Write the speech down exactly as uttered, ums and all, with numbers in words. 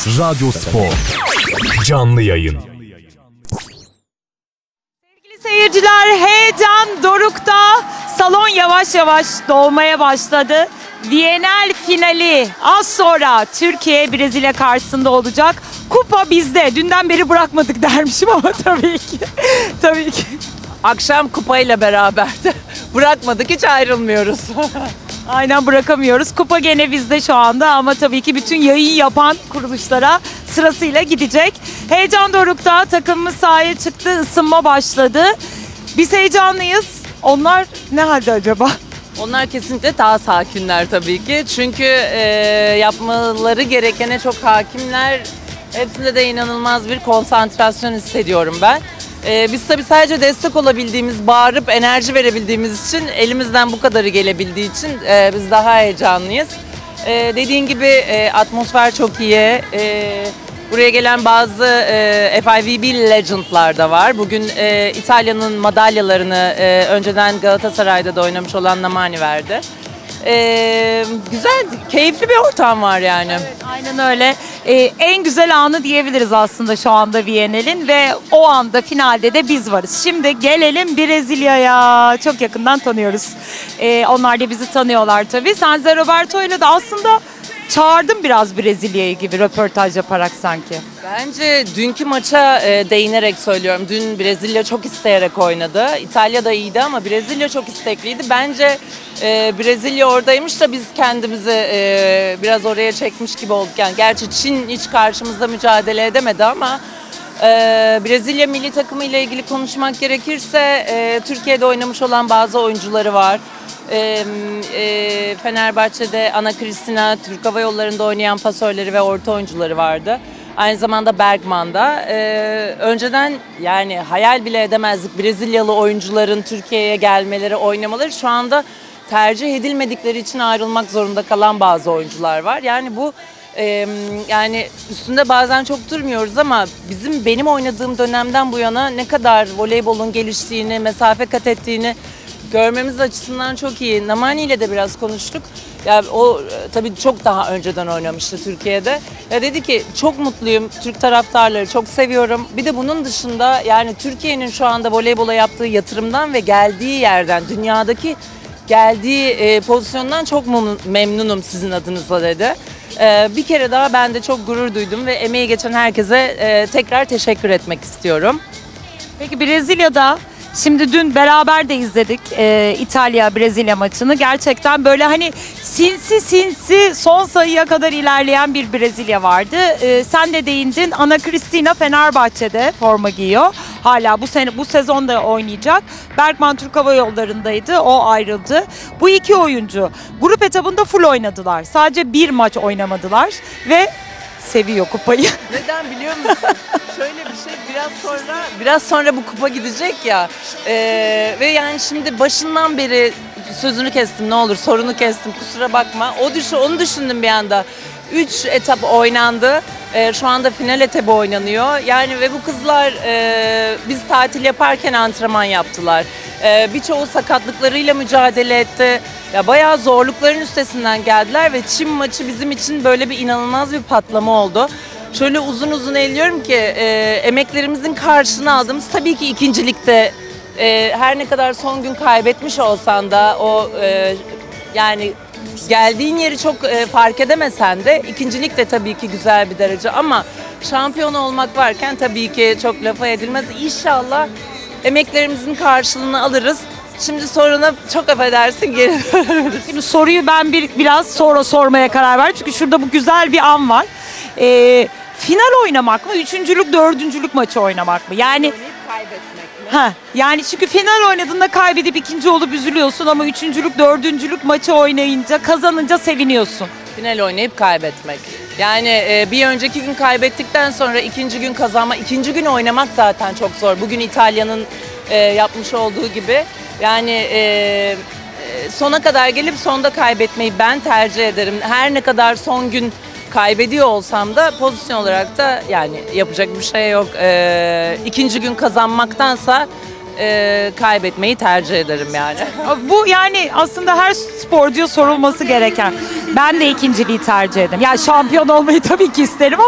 Radyo Spor. Canlı yayın. Sevgili seyirciler, heyecan dorukta. Salon yavaş yavaş dolmaya başladı. Viyanel finali az sonra Türkiye Brezilya karşısında olacak. Kupa bizde. Dünden beri bırakmadık dermişim ama tabii ki. Tabii ki. Akşam kupayla beraberdi. Bırakmadık, hiç ayrılmıyoruz. Aynen, bırakamıyoruz. Kupa gene bizde şu anda ama tabii ki bütün yayın yapan kuruluşlara sırasıyla gidecek. Heyecan dorukta, takımımız sahaya çıktı, ısınma başladı. Biz heyecanlıyız. Onlar ne halde acaba? Onlar kesinlikle daha sakinler tabii ki. Çünkü e, yapmaları gerekene çok hakimler. Hepsinde de inanılmaz bir konsantrasyon hissediyorum ben. E, biz tabii sadece destek olabildiğimiz, bağırıp enerji verebildiğimiz için, elimizden bu kadarı gelebildiği için e, biz daha heyecanlıyız. E, dediğin gibi e, atmosfer çok iyi. E, buraya gelen bazı e, F I V B Legend'lar da var. Bugün e, İtalya'nın madalyalarını e, önceden Galatasaray'da da oynamış olan Namani verdi. Ee, güzel, keyifli bir ortam var yani. Evet, aynen öyle. Ee, en güzel anı diyebiliriz aslında şu anda Viyanel'in ve o anda finalde de biz varız. Şimdi gelelim Brezilya'ya. Çok yakından tanıyoruz. Ee, onlar da bizi tanıyorlar tabii. Sen Zé Roberto'yla da aslında çağırdın biraz Brezilya'yı gibi, röportaj yaparak sanki. Bence dünkü maça e, değinerek söylüyorum. Dün Brezilya çok isteyerek oynadı. İtalya da iyiydi ama Brezilya çok istekliydi. Bence e, Brezilya oradaymış da biz kendimizi e, biraz oraya çekmiş gibi olduk. Yani gerçi Çin hiç karşımızda mücadele edemedi ama e, Brezilya milli takımı ile ilgili konuşmak gerekirse e, Türkiye'de oynamış olan bazı oyuncuları var. E, e, Fenerbahçe'de Ana Cristina, Türk Hava Yolları'nda oynayan pasörleri ve orta oyuncuları vardı. Aynı zamanda Bergman'da. Ee, önceden yani hayal bile edemezdik Brezilyalı oyuncuların Türkiye'ye gelmeleri, oynamaları. Şu anda tercih edilmedikleri için ayrılmak zorunda kalan bazı oyuncular var. Yani bu e, yani üstünde bazen çok durmuyoruz ama bizim benim oynadığım dönemden bu yana ne kadar voleybolun geliştiğini, mesafe kat ettiğini görmemiz açısından çok iyi. Namani ile de biraz konuştuk. Ya o tabii çok daha önceden oynamıştı Türkiye'de. Ya dedi ki çok mutluyum. Türk taraftarları çok seviyorum. Bir de bunun dışında yani Türkiye'nin şu anda voleybola yaptığı yatırımdan ve geldiği yerden, dünyadaki geldiği e, pozisyondan çok memnunum sizin adınıza dedi. E, bir kere daha ben de çok gurur duydum ve emeği geçen herkese e, tekrar teşekkür etmek istiyorum. Peki Brezilya'da şimdi dün beraber de izledik e, İtalya-Brezilya maçını. Gerçekten böyle hani sinsi sinsi son sayıya kadar ilerleyen bir Brezilya vardı. E, sen de değindin. Ana Cristina Fenerbahçe'de forma giyiyor. Hala bu sene bu sezonda oynayacak. Bergman Türk Hava Yolları'ndaydı. O ayrıldı. Bu iki oyuncu grup etabında full oynadılar. Sadece bir maç oynamadılar ve seviyor kupayı. Neden biliyor musun? Şöyle bir şey, biraz sonra biraz sonra bu kupa gidecek ya ee, ve yani şimdi başından beri sözünü kestim, ne olur sorunu kestim, kusura bakma. O düşün, onu düşündüm bir anda. Üç etap oynandı. Ee, şu anda final etabı oynanıyor. Yani ve bu kızlar e, biz tatil yaparken antrenman yaptılar. Ee, birçoğu sakatlıklarıyla mücadele etti. Ya bayağı zorlukların üstesinden geldiler ve Çin maçı bizim için böyle bir inanılmaz bir patlama oldu. Şöyle uzun uzun eğiliyorum ki e, emeklerimizin karşılığını aldığımız tabii ki ikincilikte e, her ne kadar son gün kaybetmiş olsan da o e, yani geldiğin yeri çok e, fark edemesen de ikincilik de tabii ki güzel bir derece ama şampiyon olmak varken tabii ki çok lafa edilmez. İnşallah emeklerimizin karşılığını alırız. Şimdi soruna çok affedersin geri dönebiliriz. Şimdi soruyu ben bir biraz sonra sormaya karar verdim. Çünkü şurada bu güzel bir an var. Ee, final oynamak mı? Üçüncülük, dördüncülük maçı oynamak mı? Yani kaybetmek mi? ha, yani çünkü final oynadığında kaybedip ikinci olup üzülüyorsun ama üçüncülük, dördüncülük maçı oynayınca, kazanınca seviniyorsun. Final oynayıp kaybetmek. Yani e, bir önceki gün kaybettikten sonra ikinci gün kazanma, ikinci gün oynamak zaten çok zor. Bugün İtalya'nın e, yapmış olduğu gibi. Yani e, sona kadar gelip sonda kaybetmeyi ben tercih ederim. Her ne kadar son gün kaybediyor olsam da pozisyon olarak da yani yapacak bir şey yok. E, ikinci gün kazanmaktansa e, kaybetmeyi tercih ederim yani. Bu yani aslında her sporcuya sorulması gereken. Ben de ikinciliği tercih ederim. Ya şampiyon olmayı tabii ki isterim ama